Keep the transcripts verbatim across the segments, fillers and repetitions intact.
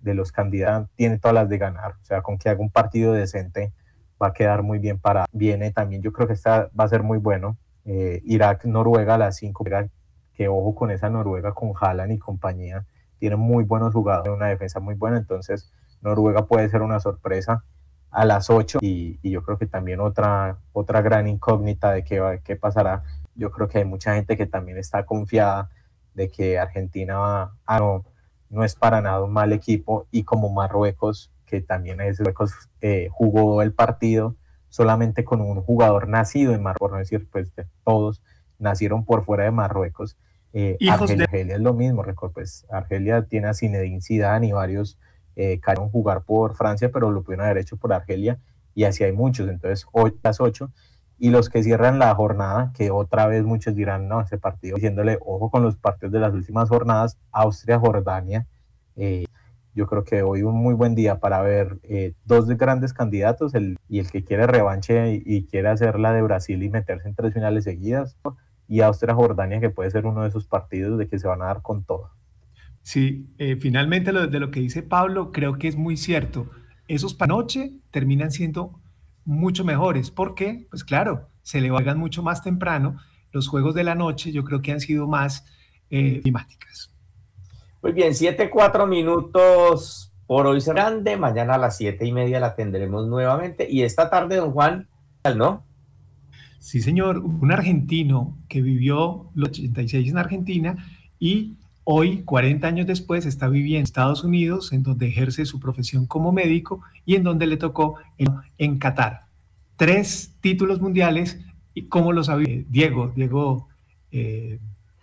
de los candidatos tiene todas las de ganar, o sea, con que haga un partido decente va a quedar muy bien para, viene también, yo creo que esta va a ser muy bueno, eh, Irak-Noruega a las cinco, que ojo con esa Noruega con Haaland y compañía, tiene muy buenos jugadores, una defensa muy buena, entonces Noruega puede ser una sorpresa a las ocho y, y yo creo que también otra, otra gran incógnita de qué, qué pasará. Yo creo que hay mucha gente que también está confiada de que Argentina va, ah, no, no es para nada un mal equipo, y como Marruecos, que también es Marruecos, eh, jugó el partido solamente con un jugador nacido en Marruecos, por no decir pues de todos nacieron por fuera de Marruecos. Eh, Argelia, de... Argelia es lo mismo, recuerdo, pues Argelia tiene a Zinedine Zidane y varios eh, querían jugar por Francia, pero lo pudieron haber hecho por Argelia, y así hay muchos, entonces hoy las ocho, y los que cierran la jornada, que otra vez muchos dirán, no, ese partido, diciéndole, ojo con los partidos de las últimas jornadas, Austria-Jordania, eh, yo creo que hoy un muy buen día para ver eh, dos grandes candidatos, el, y el que quiere revanche y, y quiere hacer la de Brasil y meterse en tres finales seguidas, ¿no? Y Austria-Jordania, que puede ser uno de esos partidos de que se van a dar con todo. Sí, eh, finalmente lo, de lo que dice Pablo, creo que es muy cierto. Esos para noche terminan siendo mucho mejores. ¿Por qué? Pues claro, se le valgan mucho más temprano. Los juegos de la noche yo creo que han sido más eh, climáticas. Muy bien, siete, cuatro minutos por hoy grande. Mañana a las siete y media la tendremos nuevamente. Y esta tarde, don Juan, ¿no? Sí, señor, un argentino que vivió los ochenta y seis en Argentina y hoy, cuarenta años después, está viviendo en Estados Unidos, en donde ejerce su profesión como médico y en donde le tocó en Qatar. Tres títulos mundiales, y cómo lo sabía Diego, Diego, eh,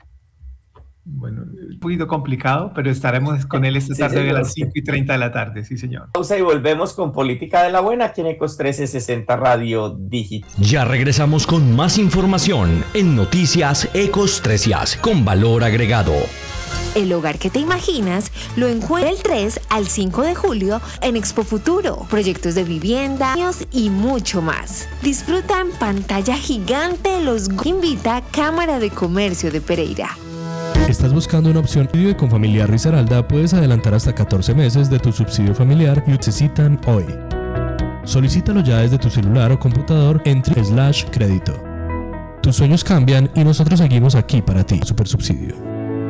bueno, un poquito complicado, pero estaremos con él esta tarde, sí, a las cinco y treinta de la tarde, sí señor. Pausa y volvemos con Política de la Buena aquí en Ecos trece sesenta Radio Digital. Ya regresamos con más información en Noticias Ecos trece con valor agregado. El hogar que te imaginas lo encuentra del tres al cinco de julio en Expo Futuro, proyectos de vivienda y mucho más. Disfruta en pantalla gigante los Invita Cámara de Comercio de Pereira. ¿Estás buscando una opción de con Familiar Risaralda? Puedes adelantar hasta catorce meses de tu subsidio familiar y necesitan hoy. Solicítalo ya desde tu celular o computador en slash crédito. Tus sueños cambian y nosotros seguimos aquí para ti. Super subsidio.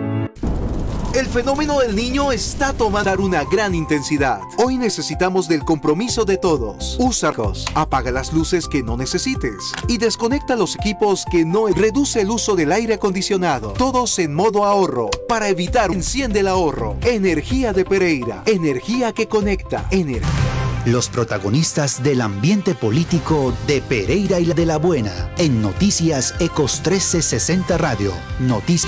El fenómeno del niño está tomando una gran intensidad. Hoy necesitamos del compromiso de todos. Úsalos, apaga las luces que no necesites y desconecta los equipos que no. Reduce el uso del aire acondicionado. Todos en modo ahorro para evitar. Enciende el ahorro. Energía de Pereira. Energía que conecta. Energía. Los protagonistas del ambiente político de Pereira y la de la Buena en Noticias Ecos trece sesenta Radio. Noticias.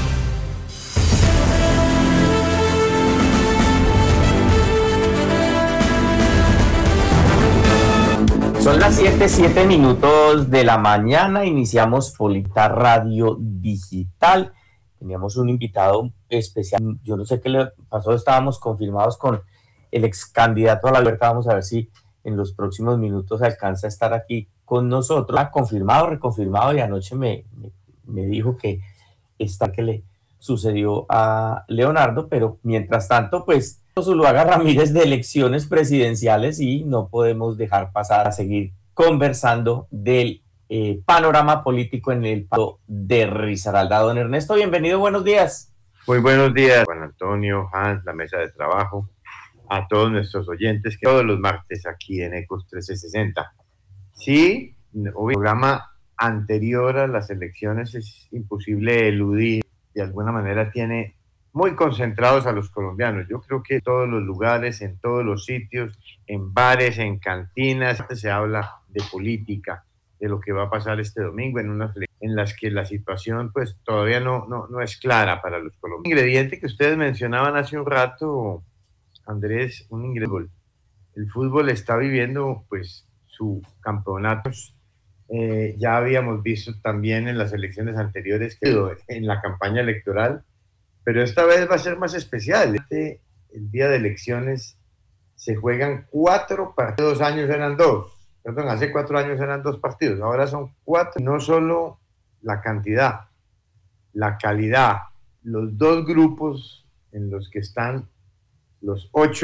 Son las siete, siete minutos de la mañana, iniciamos Polita Radio Digital. Teníamos un invitado especial, yo no sé qué le pasó, estábamos confirmados con el ex candidato a la libertad, vamos a ver si en los próximos minutos alcanza a estar aquí con nosotros. Ha confirmado, reconfirmado, y anoche me, me, me dijo que está que le sucedió a Leonardo, pero mientras tanto, pues, Zuluaga Ramírez de elecciones presidenciales y no podemos dejar pasar a seguir conversando del eh, panorama político en el palo de Risaralda. Don Ernesto, bienvenido, buenos días. Muy buenos días, Juan Antonio, Hans, la mesa de trabajo, a todos nuestros oyentes que todos los martes aquí en Ecos trece sesenta. Sí, el programa anterior a las elecciones es imposible eludir, de alguna manera tiene muy concentrados a los colombianos. Yo creo que en todos los lugares, en todos los sitios, en bares, en cantinas, se habla de política, de lo que va a pasar este domingo en unas en las que la situación pues todavía no, no, no es clara para los colombianos. Un ingrediente que ustedes mencionaban hace un rato, Andrés, un ingrediente. El fútbol está viviendo pues su campeonato. Eh, ya habíamos visto también en las elecciones anteriores, que en la campaña electoral, pero esta vez va a ser más especial. Este, el día de elecciones se juegan cuatro partidos. Hace dos años eran dos. Perdón, hace cuatro años eran dos partidos. Ahora son cuatro. No solo la cantidad, la calidad. Los dos grupos en los que están los ocho